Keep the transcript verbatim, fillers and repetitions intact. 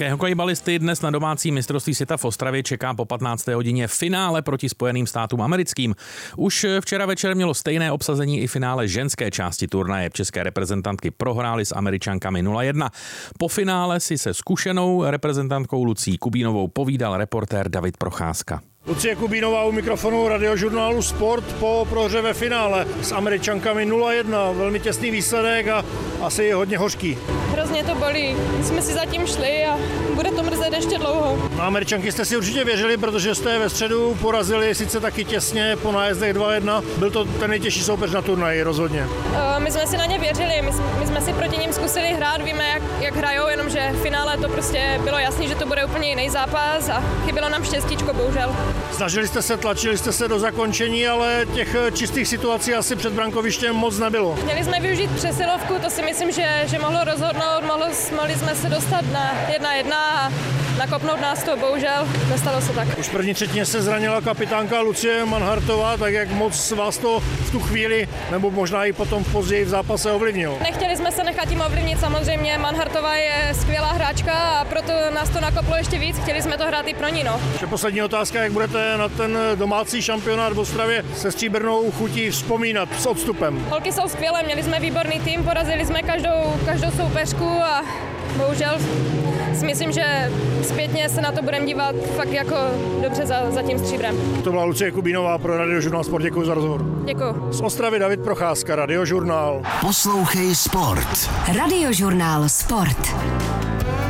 České hokejbalisty dnes na domácí mistrovství světa v Ostravě čeká po patnácté hodině finále proti Spojeným státům americkým. Už včera večer mělo stejné obsazení i finále ženské části turnaje. České reprezentantky prohrály s Američankami nula jedna. Po finále si se zkušenou reprezentantkou Lucí Kubínovou povídal reportér David Procházka. Lucie Kubínová u mikrofonu radiožurnálu Sport po prohře ve finále s Američankami nula jedna. Velmi těsný výsledek a asi hodně hořký. Hrozně to bolí. Jsme si zatím šli a bude to mrzet ještě dlouho. Na Američanky jste si určitě věřili, protože jste ve středu porazili sice taky těsně po nájezdech dva jedna. Byl to ten nejtěžší soupeř na turnaji, rozhodně. My jsme si na ně věřili, my jsme, my jsme si proti nim zkusili hrát, víme, jak, jak hrajou, jenomže v finále to prostě bylo jasný, že to bude úplně jiný zápas a chybělo nám štěstíčko, bohužel. Snažili jste se, tlačili jste se do zakončení, ale těch čistých situací asi před brankovištěm moc nebylo. Měli jsme využít přesilovku, to si myslím, že, že mohlo rozhodnout, mohlo, mohli jsme se dostat na jedna jedna a nakopnout nás to, bohužel nestalo se tak. Už první třetině se zranila kapitánka Lucie Manhartová, tak jak moc vás to v tu chvíli, nebo možná i potom později v zápase ovlivnilo? Nechtěli jsme se nechat tím ovlivnit, samozřejmě Manhartová je skvělá hráčka a proto nás to nakoplo ještě víc, chtěli jsme to hrát i pro ní. No. Ještě poslední otázka, jak budete na ten domácí šampionát v Ostravě se stříbrnou chutí vzpomínat s odstupem? Holky jsou skvělé, měli jsme výborný tým, porazili jsme každou, každou soupeřku a bohužel si myslím, že zpětně se na to budeme dívat fakt jako dobře za, za tím stříbrem. To byla Lucie Kubínová pro Radiožurnál Sport, děkuji za rozhovor. Děkuji. Z Ostravy David Procházka, Radiožurnál. Poslouchej Sport. Radiožurnál Sport.